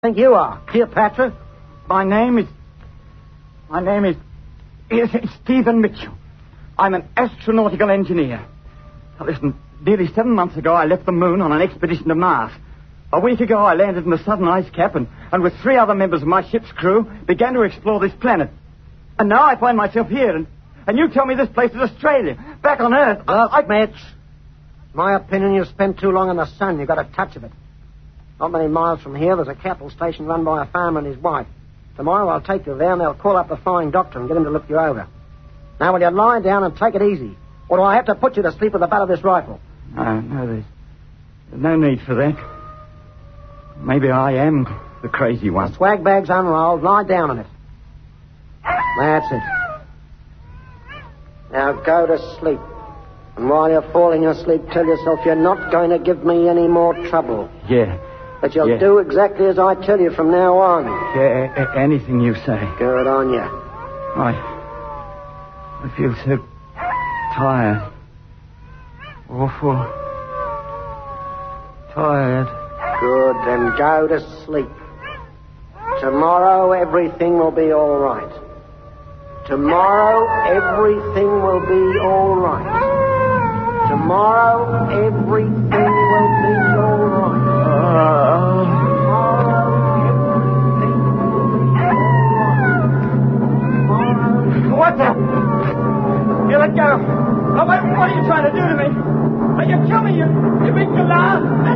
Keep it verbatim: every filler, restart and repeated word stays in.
think you are, Cleopatra? My name is... My name is... is Stephen Mitchell. I'm an astronautical engineer. Now listen, nearly seven months ago I left the moon on an expedition to Mars. A week ago I landed in the southern ice cap and, and with three other members of my ship's crew began to explore this planet. And now I find myself here and, and you tell me this place is Australia. Back on Earth. Look, I, I... Mitch, my opinion, you've spent too long in the sun. You've got a touch of it. Not many miles from here, there's a cattle station run by a farmer and his wife. Tomorrow I'll take you there and they'll call up the flying doctor and get him to look you over. Now, will you lie down and take it easy? Or do I have to put you to sleep with the butt of this rifle? No, no, there's, there's no need for that. Maybe I am the crazy one. The swag bag's unrolled. Lie down on it. That's it. Now go to sleep. And while you're falling asleep, tell yourself you're not going to give me any more trouble. Yeah. But you'll yeah. do exactly as I tell you from now on. Yeah, a- a- anything you say. Good on you. I... I feel so tired. Awful. Tired. Good, then go to sleep. Tomorrow everything will be all right. Tomorrow everything will be all right. Tomorrow everything will be all right. Uh... What the? You let go. Oh, what, what are you trying to do to me? Are you killing me? You, you big galah?